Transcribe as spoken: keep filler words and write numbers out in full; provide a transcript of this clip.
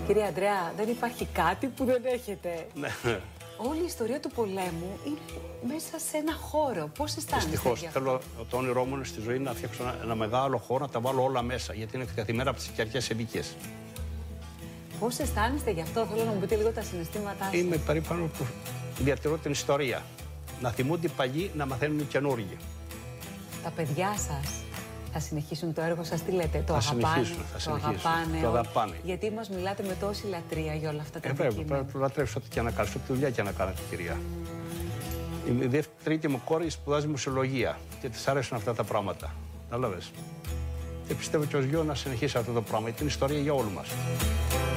Κύριε Ανδρέα, δεν υπάρχει κάτι που δεν έχετε. Ναι. Όλη η ιστορία του πολέμου είναι μέσα σε ένα χώρο. Πώς αισθάνεστε? Δυστυχώς, θέλω το όνειρό μου στη ζωή να φτιάξω ένα, ένα μεγάλο χώρο, να τα βάλω όλα μέσα, γιατί είναι καθημερινά από τις οικιακές εμπικίες. Πώς αισθάνεστε γι' αυτό? Θέλω να μου πείτε λίγο τα συναισθήματά σας. Είμαι περήφανο που διατηρώ την ιστορία. Να θυμούνται οι παλιοί, να μαθαίνουν οι καινούργοι. Τα παιδιά σας θα συνεχίσουν το έργο σας, τι λέτε, το θα αγαπάνε, συνεχίσουν, θα το συνεχίσουν, αγαπάνε, το αγαπάνε. Γιατί μας μιλάτε με τόση λατρεία για όλα αυτά τα ε, βέβαια, αντικείμενα. πρέπει να το λατρεύεις ό,τι και να κάνεις, ό,τι δουλειά και να κάνετε, κυρία. Η δεύτερη, τρίτη μου κόρη σπουδάζει μουσιολογία και της αρέσουν αυτά τα πράγματα. Κατάλαβες. Και πιστεύω και ως γιο να συνεχίσει αυτό το πράγμα, γιατί είναι ιστορία για όλους μας.